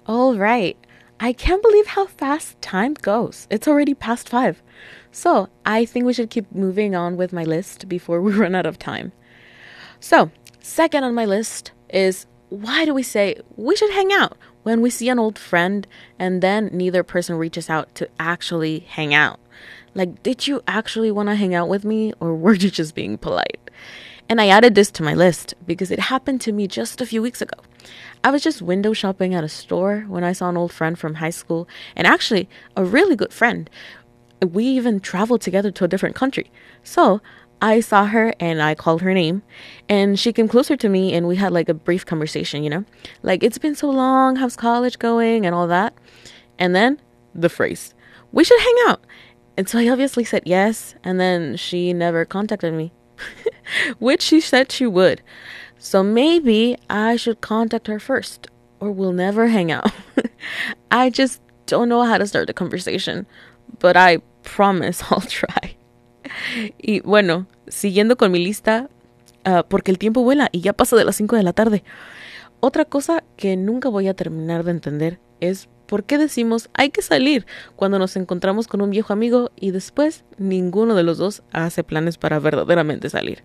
All right. I can't believe how fast time goes. It's already past 5. So, I think we should keep moving on with my list before we run out of time. So, second on my list is why do we say we should hang out when we see an old friend and then neither person reaches out to actually hang out? Like, did you actually want to hang out with me or were you just being polite? And I added this to my list because it happened to me just a few weeks ago. I was just window shopping at a store when I saw an old friend from high school, and actually a really good friend. We even traveled together to a different country. So I saw her and I called her name, and she came closer to me and we had like a brief conversation, Like, it's been so long, how's college going and all that. And then the phrase, we should hang out. And so I obviously said yes, and then she never contacted me. Which she said she would. So maybe I should contact her first, or we'll never hang out. I just don't know how to start the conversation, but I promise I'll try. Y bueno, siguiendo con mi lista, porque el tiempo vuela y ya pasa de las 5 de la tarde. Otra cosa que nunca voy a terminar de entender es por qué decimos hay que salir cuando nos encontramos con un viejo amigo y después ninguno de los dos hace planes para verdaderamente salir.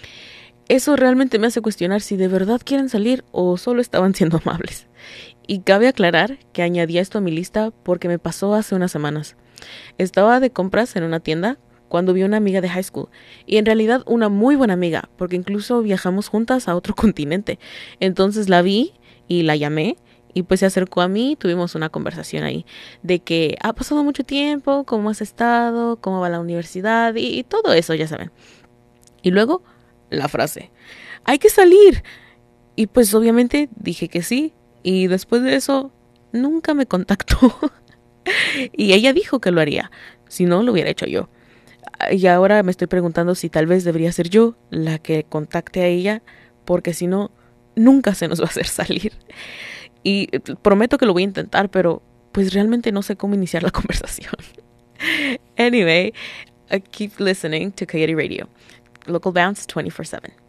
Eso realmente me hace cuestionar si de verdad quieren salir o solo estaban siendo amables. Y cabe aclarar que añadí esto a mi lista porque me pasó hace unas semanas. Estaba de compras en una tienda cuando vi una amiga de high school, y en realidad una muy buena amiga, porque incluso viajamos juntas a otro continente. Entonces la vi y la llamé, y pues se acercó a mí y tuvimos una conversación ahí, de que ha pasado mucho tiempo, cómo has estado, cómo va la universidad, y todo eso, ya saben. Y luego, la frase, hay que salir. Y pues obviamente dije que sí, y después de eso, nunca me contactó. Y ella dijo que lo haría, si no, lo hubiera hecho yo. Y ahora me estoy preguntando si tal vez debería ser yo la que contacte a ella, porque si no, nunca se nos va a hacer salir. Y prometo que lo voy a intentar, pero pues realmente no sé cómo iniciar la conversación. Anyway, keep listening to Coyote Radio. Local Bounce 24/7.